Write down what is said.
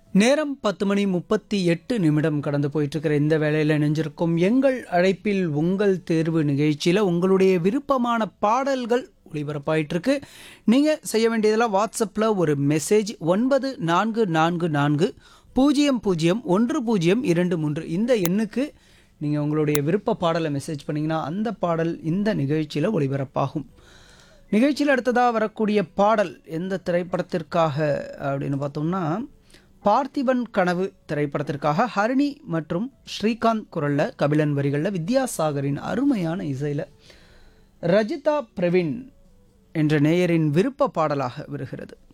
நேரம் 10:38 கடந்து போயிட்டுருக்கிற இந்த வேளையில் இணைஞ்சிருக்கும் எங்கள் அழைப்பில் உங்கள் தேர்வு நிகழ்ச்சியில் உங்களுடைய விருப்பமான பாடல்கள் ஒளிபரப்பாயிட்டிருக்கு. நீங்கள் செய்ய வேண்டியதெல்லாம் வாட்ஸ்அப்பில் ஒரு மெசேஜ் 9444001023 இந்த எண்ணுக்கு நீங்கள் உங்களுடைய விருப்ப பாடலை மெசேஜ் பண்ணிங்கன்னா அந்த பாடல் இந்த நிகழ்ச்சியில் ஒளிபரப்பாகும். நிகழ்ச்சியில் அடுத்ததாக வரக்கூடிய பாடல் எந்த திரைப்படத்திற்காக அப்படின்னு பார்த்தோம்னா, பார்த்திபன் கனவு திரைப்படத்திற்காக ஹரிணி மற்றும் ஸ்ரீகாந்த் குரலில், கபிலன் வரிகளில், வித்யாசாகரின் அருமையான இசையில் ரஜிதா பிரவீன் என்ற நேயரின் விருப்ப பாடலாக வருகிறது.